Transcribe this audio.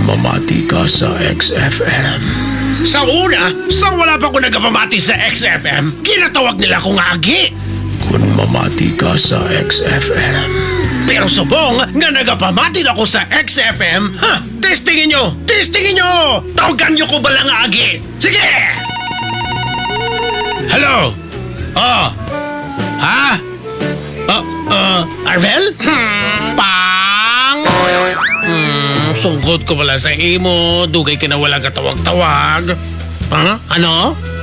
mamati ka sa XFM. Sa una, sa wala pa ko nagpamati sa XFM, kinatawag nila akong agi. Kung mamati ka sa XFM. Pero subong nga nagapamati na ako sa XFM, testingin nyo! Tawagan nyo ko ba lang agi? Sige! Hello? Oh? Ha? Arvel? Pang! Sungkot ko pala sa imo, dugay ka na wala katawag-tawag. Ano?